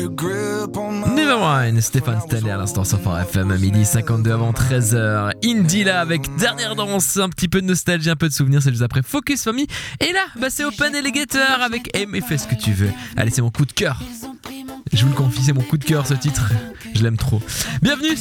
Nevermind, Stéphane Stanley à l'instant sur Phare FM à midi 52 avant 13h. Indie là avec Dernière Danse, un petit peu de nostalgie, un peu de souvenirs, c'est juste après Focus Family. Et là, c'est Open Alligator avec Aime et fais ce que tu veux. Allez, c'est mon coup de cœur. Je vous le confie, c'est mon coup de cœur ce titre. Je l'aime trop. Bienvenue